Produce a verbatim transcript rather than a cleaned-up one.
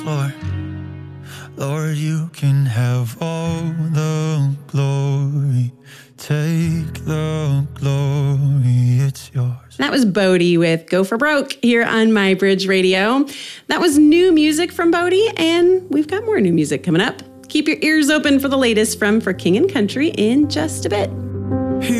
Lord, Lord, you can have all the glory. Take the glory, it's yours. That was Bodie with Go for Broke here on My Bridge Radio. That was new music from Bodie, and we've got more new music coming up. Keep your ears open for the latest from For King and Country in just a bit.